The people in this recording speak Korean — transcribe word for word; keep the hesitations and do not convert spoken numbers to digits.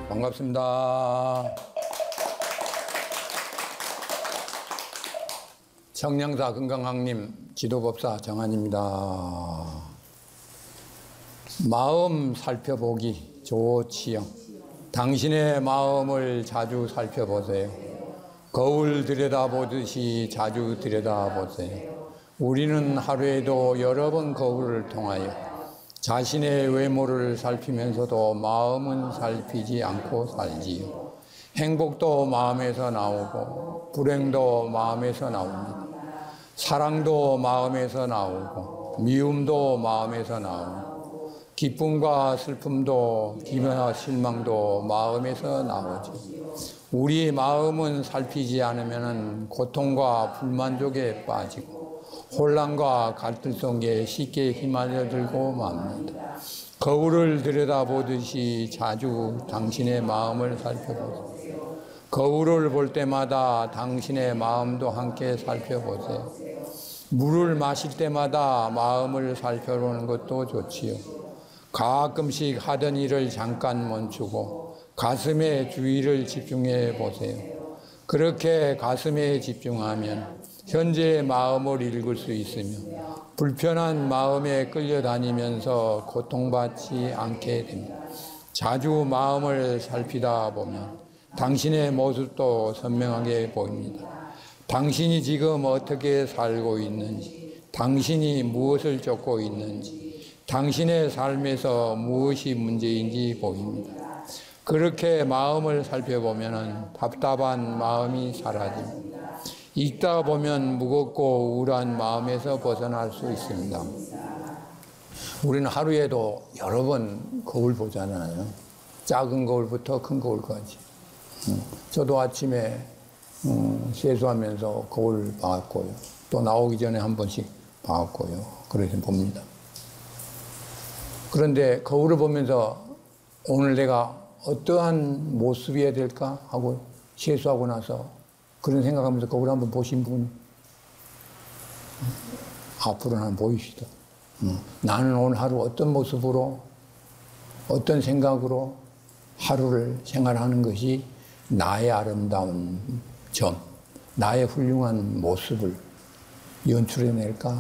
반갑습니다. 청량사 건강왕님 지도법사 정한입니다. 마음 살펴보기 좋지요. 당신의 마음을 자주 살펴보세요. 거울 들여다보듯이 자주 들여다보세요. 우리는 하루에도 여러 번 거울을 통하여 자신의 외모를 살피면서도 마음은 살피지 않고 살지요. 행복도 마음에서 나오고 불행도 마음에서 나옵니다. 사랑도 마음에서 나오고 미움도 마음에서 나오고 기쁨과 슬픔도 기쁨과 실망도 마음에서 나오죠. 우리 마음은 살피지 않으면 고통과 불만족에 빠지고 혼란과 갈등 속에 쉽게 휘말려들고 맙니다. 거울을 들여다보듯이 자주 당신의 마음을 살펴보세요. 거울을 볼 때마다 당신의 마음도 함께 살펴보세요. 물을 마실 때마다 마음을 살펴보는 것도 좋지요. 가끔씩 하던 일을 잠깐 멈추고 가슴에 주의를 집중해 보세요. 그렇게 가슴에 집중하면 현재의 마음을 읽을 수 있으며 불편한 마음에 끌려다니면서 고통받지 않게 됩니다. 자주 마음을 살피다 보면 당신의 모습도 선명하게 보입니다. 당신이 지금 어떻게 살고 있는지, 당신이 무엇을 쫓고 있는지, 당신의 삶에서 무엇이 문제인지 보입니다. 그렇게 마음을 살펴보면 답답한 마음이 사라집니다. 읽다 보면 무겁고 우울한 마음에서 벗어날 수 있습니다. 우리는 하루에도 여러 번 거울 보잖아요. 작은 거울부터 큰 거울까지. 저도 아침에 세수하면서 거울 봐왔고요. 또 나오기 전에 한 번씩 봐왔고요. 그래서 봅니다. 그런데 거울을 보면서 오늘 내가 어떠한 모습이어야 될까 하고 세수하고 나서 그런 생각하면서 거울 한번 보신 분 앞으로는 한번 보이시다. 나는 오늘 하루 어떤 모습으로 어떤 생각으로 하루를 생활하는 것이 나의 아름다운 점, 나의 훌륭한 모습을 연출해낼까?